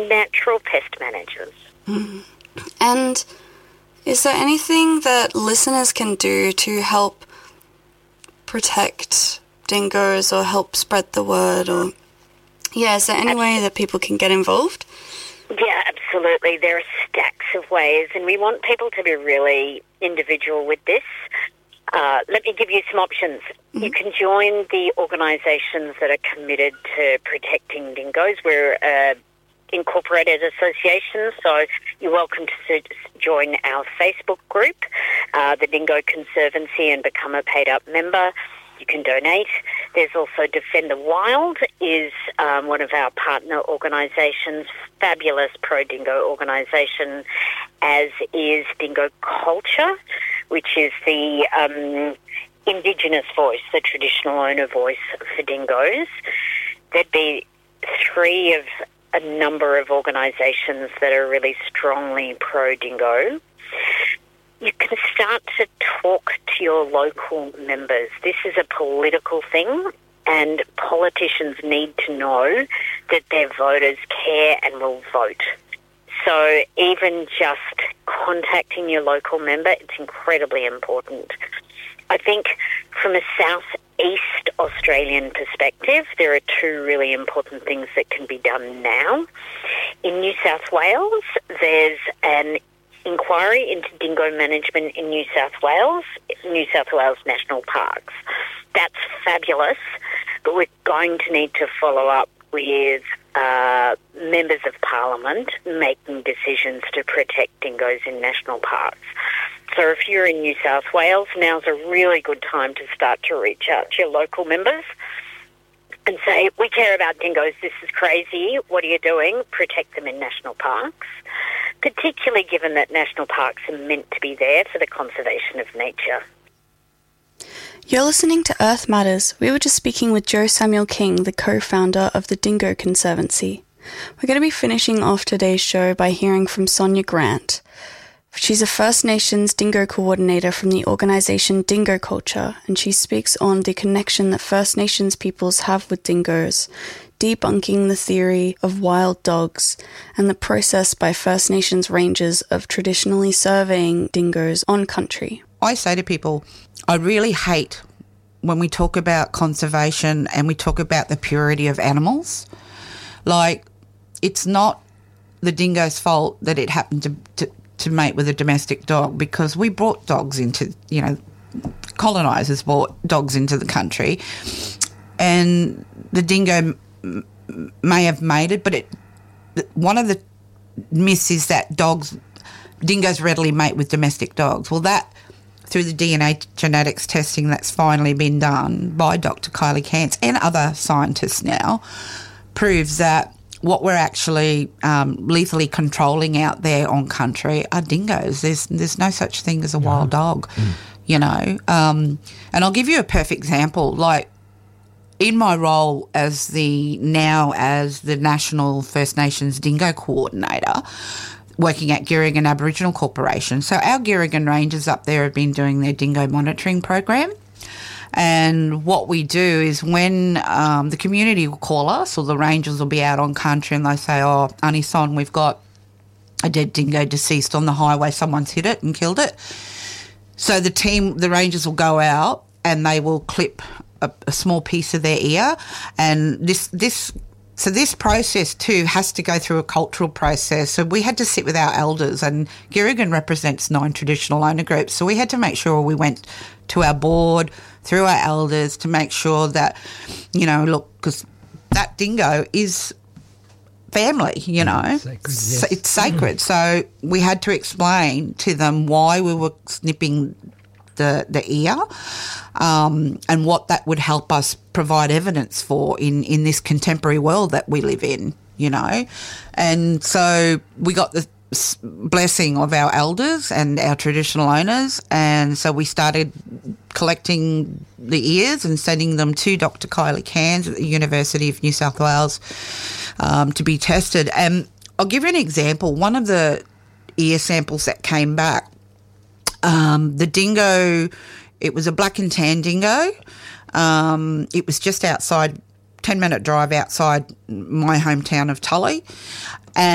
natural pest managers. And is there anything that listeners can do to help protect dingoes or help spread the word? Or is there any way that people can get involved? Yeah, absolutely. There are stacks of ways, and we want people to be really individual with this. Let me give you some options. Mm-hmm. You can join the organisations that are committed to protecting dingoes. We're incorporated association, so you're welcome to join our Facebook group, the Dingo Conservancy, and become a paid-up member. You can donate. There's also Defend the Wild is one of our partner organisations, fabulous pro-dingo organisation, as is Dingo Culture, which is the Indigenous voice, the traditional owner voice for dingoes. There'd be three of a number of organisations that are really strongly pro-dingo. You can start to talk to your local members. This is a political thing, and politicians need to know that their voters care and will vote. So even just contacting your local member, it's incredibly important. I think from a southeast Australian perspective, there are two really important things that can be done now. In New South Wales, there's an inquiry into dingo management in New South Wales National Parks. That's fabulous, but we're going to need to follow up with members of Parliament making decisions to protect dingoes in national parks. So if you're in New South Wales, now's a really good time to start to reach out to your local members and say, we care about dingoes, this is crazy, what are you doing? Protect them in national parks, particularly given that national parks are meant to be there for the conservation of nature. You're listening to Earth Matters. We were just speaking with Jo Samuel King, the co-founder of the Dingo Conservancy. We're going to be finishing off today's show by hearing from Sonia Grant. She's a First Nations dingo coordinator from the organisation Dingo Culture, and she speaks on the connection that First Nations peoples have with dingoes, debunking the theory of wild dogs, and the process by First Nations rangers of traditionally surveying dingoes on country. I say to people, I really hate when we talk about conservation and we talk about the purity of animals. Like, it's not the dingo's fault that it happened to mate with a domestic dog, because we brought dogs into, colonisers brought dogs into the country, and the dingo may have mated, but one of the myths is that dingoes readily mate with domestic dogs. Well, that, through the DNA genetics testing that's finally been done by Dr. Kylie Cairns and other scientists now, proves that what we're actually lethally controlling out there on country are dingoes. There's no such thing as a wild dog, And I'll give you a perfect example. Like, in my role as the National First Nations Dingo Coordinator, working at Girragan Aboriginal Corporation. So our Girragan Rangers up there have been doing their dingo monitoring program. And what we do is when the community will call us, or the rangers will be out on country and they say, oh, Auntie Son, we've got a dead dingo deceased on the highway, someone's hit it and killed it. So the rangers will go out and they will clip a small piece of their ear, and this process too has to go through a cultural process. So we had to sit with our elders, and Girragan represents 9 traditional owner groups. So we had to make sure we went to our board, through our elders, to make sure that, look, because that dingo is family, Sacred, yes. It's sacred. So we had to explain to them why we were snipping the ear, and what that would help us provide evidence for in this contemporary world that we live in, And so we got the blessing of our elders and our traditional owners, and so we started collecting the ears and sending them to Dr. Kylie Cairns at the University of New South Wales to be tested. And I'll give you an example. One of the ear samples that came back, the dingo, it was a black and tan dingo. It was just outside, 10-minute drive outside my hometown of Tully.